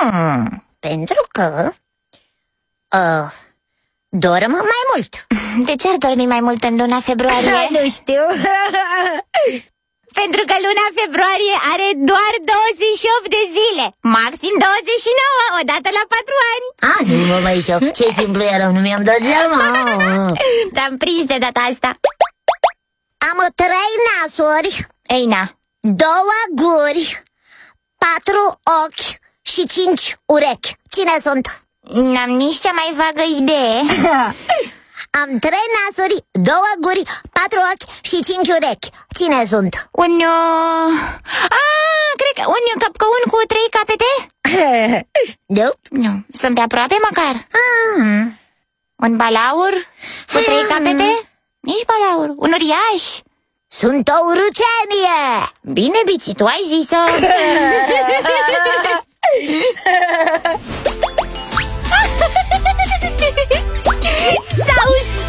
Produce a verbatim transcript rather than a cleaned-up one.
Hmm, pentru că uh, dorm mai mult. De ce ar dormi mai mult în luna februarie? Nu știu. Pentru că luna februarie are doar douăzeci și opt de zile, maxim douăzeci și nouă, odată la patru ani. Ah, nu mă mai șoc, ce simplu era, nu mi-am dat seama. Te-am prins de data asta. Am trei nasuri. Ei, na. Două guri, patru ochi și cinci urechi. Cine sunt? N-am nici cea mai vagă idee. Am trei nasuri, două guri, patru ochi și cinci urechi. Cine sunt? Un... Uh... Ah, cred că un capcăun cu trei capete? Nu? Nu, sunt pe aproape măcar. Ah. Un balaur cu trei capete? Nici balaur, un uriaș. Sunt o urâțenie. Bine, Bici, tu ai zis-o.